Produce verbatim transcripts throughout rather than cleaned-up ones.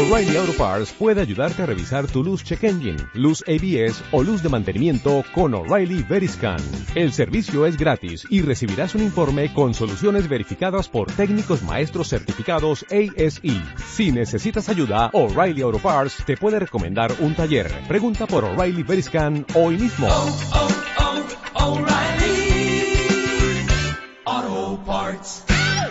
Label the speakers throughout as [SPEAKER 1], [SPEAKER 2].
[SPEAKER 1] O'Reilly Auto Parts puede ayudarte a revisar tu luz check engine, luz A B S o luz de mantenimiento con O'Reilly Veriscan. El servicio es gratis y recibirás un informe con soluciones verificadas por técnicos maestros certificados A S E. Si necesitas ayuda, O'Reilly Auto Parts te puede recomendar un taller. Pregunta por O'Reilly Veriscan hoy mismo.
[SPEAKER 2] Oh, oh, oh, O'Reilly Auto Parts.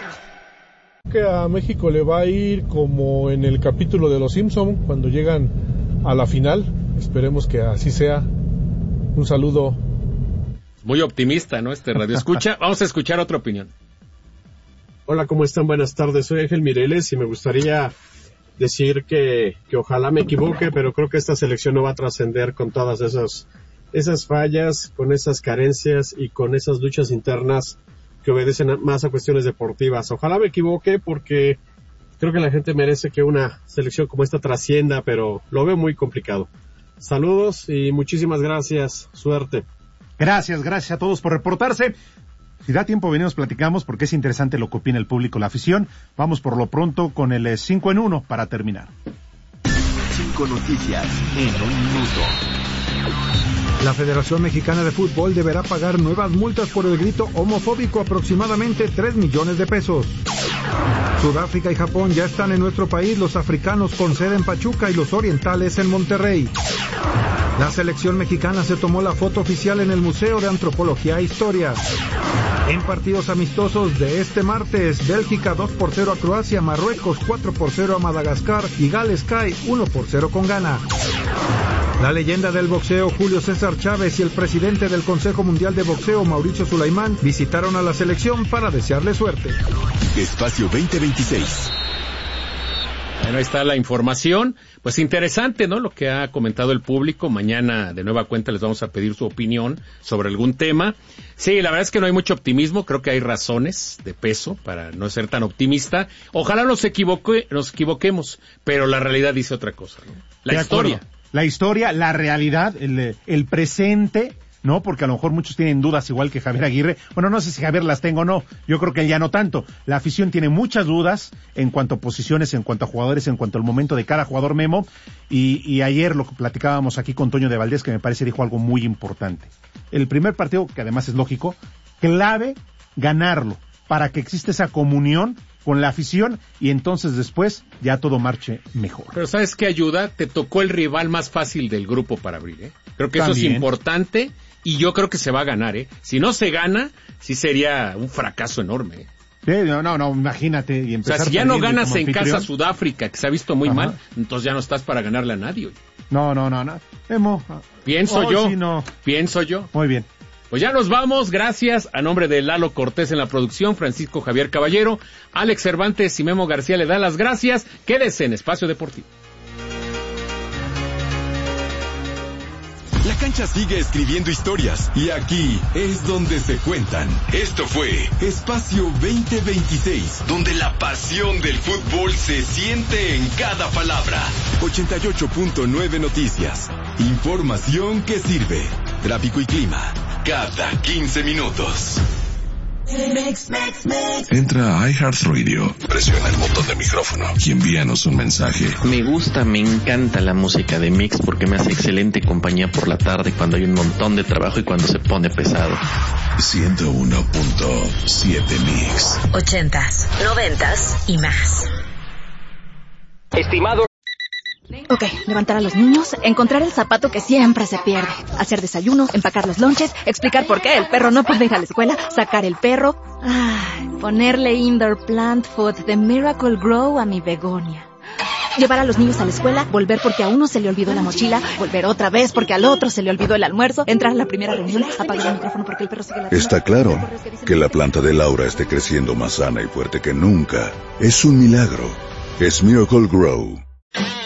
[SPEAKER 3] Que a México le va a ir como en el capítulo de Los Simpson cuando llegan a la final. Esperemos que así sea. Un saludo.
[SPEAKER 4] Muy optimista, ¿no? Este radio escucha. Vamos a escuchar otra opinión.
[SPEAKER 5] Hola, ¿cómo están? Buenas tardes. Soy Ángel Mireles y me gustaría decir que, que ojalá me equivoque, pero creo que esta selección no va a trascender con todas esas, esas fallas, con esas carencias y con esas luchas internas que obedecen más a cuestiones deportivas. Ojalá me equivoque porque creo que la gente merece que una selección como esta trascienda, pero lo veo muy complicado. Saludos y muchísimas gracias. Suerte.
[SPEAKER 6] Gracias, gracias a todos por reportarse. Si da tiempo venimos, platicamos porque es interesante lo que opina el público, la afición. Vamos por lo pronto con el cinco en uno para terminar.
[SPEAKER 7] Cinco noticias en un minuto.
[SPEAKER 8] La Federación Mexicana de Fútbol deberá pagar nuevas multas por el grito homofóbico, aproximadamente tres millones de pesos. Sudáfrica y Japón ya están en nuestro país, los africanos con sede en Pachuca y los orientales en Monterrey. La selección mexicana se tomó la foto oficial en el Museo de Antropología e Historia. En partidos amistosos de este martes, Bélgica dos por cero a Croacia, Marruecos cuatro por cero a Madagascar y Gales cae uno por cero con Ghana. La leyenda del boxeo Julio César Chávez y el presidente del Consejo Mundial de Boxeo Mauricio Sulaimán visitaron a la selección para desearle suerte.
[SPEAKER 7] Espacio veinte veintiséis.
[SPEAKER 4] Bueno, ahí está la información. Pues interesante, ¿no? Lo que ha comentado el público. Mañana, de nueva cuenta, les vamos a pedir su opinión sobre algún tema. Sí, la verdad es que no hay mucho optimismo. Creo que hay razones de peso para no ser tan optimista. Ojalá nos equivoque, nos equivoquemos, pero la realidad dice otra cosa, ¿no? La historia.
[SPEAKER 6] La historia, la realidad, el, el presente, ¿no? Porque a lo mejor muchos tienen dudas, igual que Javier Aguirre. Bueno, no sé si Javier las tengo o no. Yo creo que él ya no tanto. La afición tiene muchas dudas en cuanto a posiciones, en cuanto a jugadores, en cuanto al momento de cada jugador, Memo. Y, y ayer lo que platicábamos aquí con Toño de Valdés, que me parece dijo algo muy importante. El primer partido, que además es lógico, clave ganarlo para que exista esa comunión con la afición y entonces después ya todo marche mejor.
[SPEAKER 4] Pero ¿sabes qué ayuda? Te tocó el rival más fácil del grupo para abrir, ¿eh? Creo que También. Eso es importante y yo creo que se va a ganar, ¿eh? Si no se gana, sí sería un fracaso enorme, ¿eh?
[SPEAKER 6] Sí, no, no, no, imagínate. Y
[SPEAKER 4] o sea, si ya no ganas en
[SPEAKER 6] anfitrión.
[SPEAKER 4] casa Sudáfrica, que se ha visto muy Ajá. mal, entonces ya no estás para ganarle a nadie. Oye.
[SPEAKER 6] No, no, no, no. Emo.
[SPEAKER 4] Pienso
[SPEAKER 6] oh,
[SPEAKER 4] yo,
[SPEAKER 6] sí, no.
[SPEAKER 4] pienso yo.
[SPEAKER 6] Muy bien.
[SPEAKER 4] Pues ya nos vamos, gracias a nombre de Lalo Cortés en la producción, Francisco Javier Caballero, Alex Cervantes y Memo García le dan las gracias. Quédese en Espacio Deportivo.
[SPEAKER 7] La cancha sigue escribiendo historias y aquí es donde se cuentan. Esto fue Espacio veinte veintiséis, donde la pasión del fútbol se siente en cada palabra. ochenta y ocho punto nueve Noticias. Información que sirve. Tráfico y clima cada quince minutos.
[SPEAKER 2] Mix, mix, mix.
[SPEAKER 9] Entra a iHeartRadio, presiona el botón de micrófono y envíanos un mensaje.
[SPEAKER 10] Me gusta, me encanta la música de Mix porque me hace excelente compañía por la tarde cuando hay un montón de trabajo y cuando se pone pesado.
[SPEAKER 9] ciento uno punto siete Mix.
[SPEAKER 11] Ochentas, noventas y más.
[SPEAKER 12] Estimado.
[SPEAKER 13] Ok, levantar a los niños, encontrar el zapato que siempre se pierde, hacer desayunos, empacar los lonches, explicar por qué el perro no puede ir a la escuela, sacar el perro, ay, ponerle indoor plant food de Miracle Grow a mi begonia. Llevar a los niños a la escuela, volver porque a uno se le olvidó la mochila, volver otra vez porque al otro se le olvidó el almuerzo, entrar a la primera reunión, apagar el micrófono porque el perro sigue ladrando.
[SPEAKER 9] Está claro que la planta de Laura esté creciendo más sana y fuerte que nunca. Es un milagro. Es Miracle Grow.